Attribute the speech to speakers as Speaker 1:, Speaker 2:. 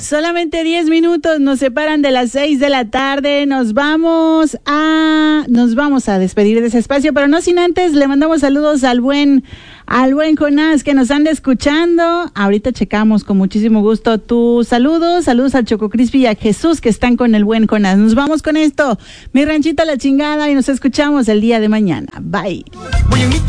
Speaker 1: Solamente 10 minutos nos separan de las 6 de la tarde. Nos vamos a despedir de ese espacio, pero no sin antes le mandamos saludos al buen Jonás que nos anda escuchando. Ahorita checamos con muchísimo gusto tus saludos al Choco Crispy y a Jesús que están con el buen Jonás. Nos vamos con esto, mi ranchito a la chingada, y nos escuchamos el día de mañana. Bye.